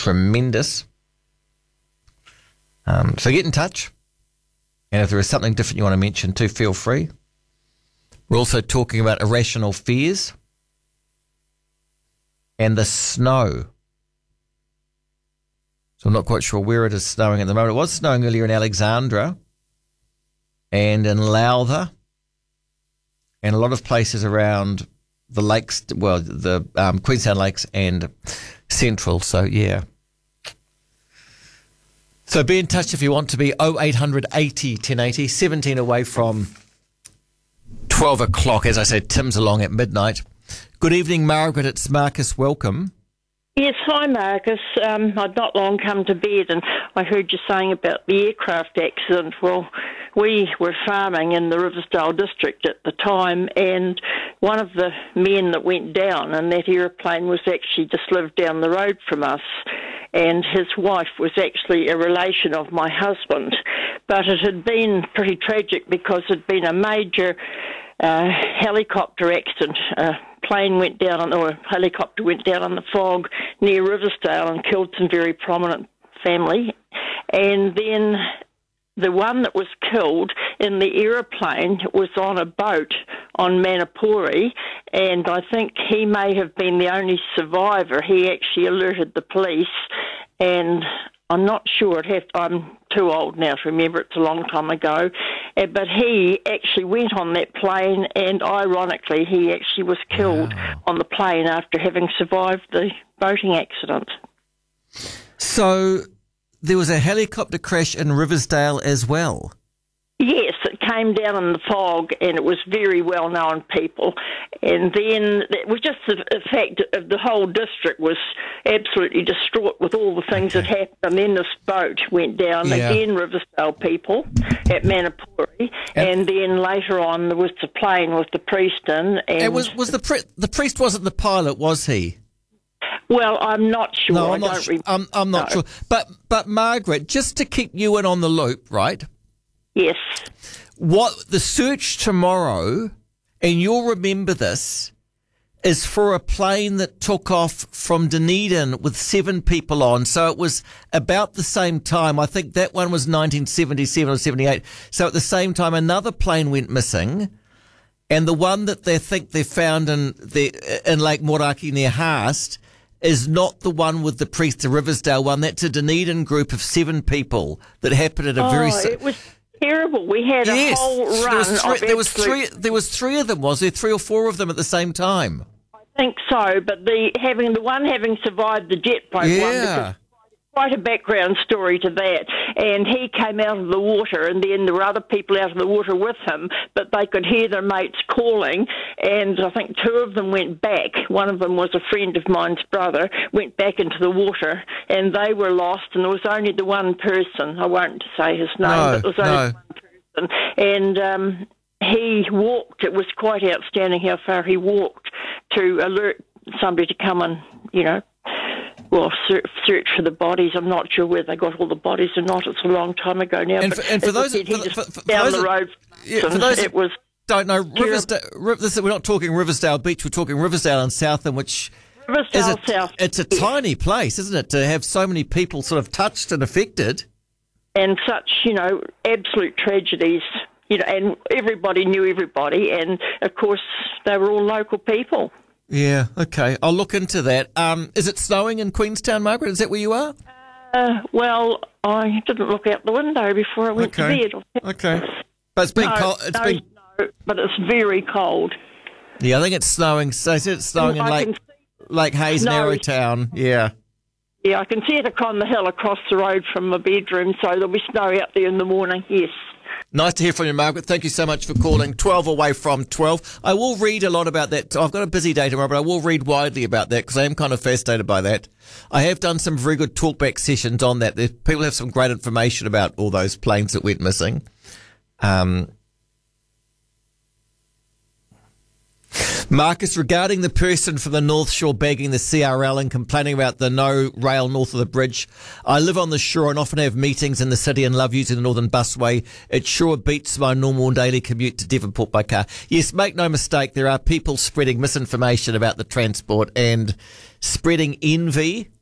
tremendous. So get in touch. And if there is something different you want to mention too, feel free. We're also talking about irrational fears and the snow. So I'm not quite sure where it is snowing at the moment. It was snowing earlier in Alexandra and in Lowther and a lot of places around the lakes, well, the Queenstown Lakes and Central. So, yeah. So be in touch if you want to be 0800 80 1080, 17 away from 12 o'clock. As I said, Tim's along at midnight. Good evening, Margaret. It's Marcus. Welcome. Yes, hi Marcus. I'd not long come to bed and I heard you saying about the aircraft accident. Well, we were farming in the Riversdale district at the time and one of the men that went down in that aeroplane was actually just lived down the road from us, and his wife was actually a relation of my husband. But it had been pretty tragic because it had been a major helicopter accident. A plane went down, or a helicopter went down in the fog near Riversdale and killed some very prominent family. And then the one that was killed in the aeroplane was on a boat on Manapuri, and I think he may have been the only survivor. He actually alerted the police, and I'm not sure. I'm too old now to remember. It's a long time ago. But he actually went on that plane, and ironically, he actually was killed on the plane after having survived the boating accident. So there was a helicopter crash in Riversdale as well? Yes, it came down in the fog, and it was very well-known people. And then it was just the fact of the whole district was absolutely distraught with all the things that happened. And then this boat went down, again, Riversdale people at Manapuri. And then later on, there was the plane with the priest in. And was the priest wasn't the pilot, was he? Well, I'm not sure. No, I'm not sure. But Margaret, just to keep you in on the loop, right? Yes. What the search tomorrow, and you'll remember this, is for a plane that took off from Dunedin with 7 people on. So it was about the same time. I think that one was 1977 or 78. So at the same time, another plane went missing. And the one that they think they found in Lake Moraki near Haast is not the one with the priest, the Riversdale one. That's a Dunedin group of 7 people that happened at a very... it was terrible. We had a whole run. There was 3 of them, was there? 3 or 4 of them at the same time? I think so, but the one having survived the jet boat one, because quite a background story to that. And he came out of the water, and then there were other people out of the water with him, but they could hear their mates calling, and I think 2 of them went back. One of them was a friend of mine's brother, went back into the water, and they were lost, and there was only the one person. I won't say his name, but there was only one person. And he walked. It was quite outstanding how far he walked to alert somebody to come and, search for the bodies. I'm not sure whether they got all the bodies or not. It's a long time ago now. And for those down the road, for those it was don't know, we're not talking Riversdale Beach. We're talking Riversdale and Southland, which it's a tiny place, isn't it? To have so many people sort of touched and affected, and such absolute tragedies. And everybody knew everybody, and of course they were all local people. Yeah, okay. I'll look into that. Is it snowing in Queenstown, Margaret? Is that where you are? Well, I didn't look out the window before I went to bed. Okay. But it's been cold. But it's very cold. Yeah, I think it's snowing. So I said it's snowing in Lake Hayes and Arrowtown. Yeah. Yeah, I can see it on the hill across the road from my bedroom, so there'll be snow out there in the morning, yes. Nice to hear from you, Margaret. Thank you so much for calling. 12 away from 12. I will read a lot about that. I've got a busy day tomorrow, but I will read widely about that because I am kind of fascinated by that. I have done some very good talkback sessions on that. People have some great information about all those planes that went missing. Marcus, regarding the person from the North Shore bagging the CRL and complaining about the no rail north of the bridge, I live on the shore and often have meetings in the city and love using the Northern Busway. It sure beats my normal daily commute to Devonport by car. Yes, make no mistake, there are people spreading misinformation about the transport and spreading envy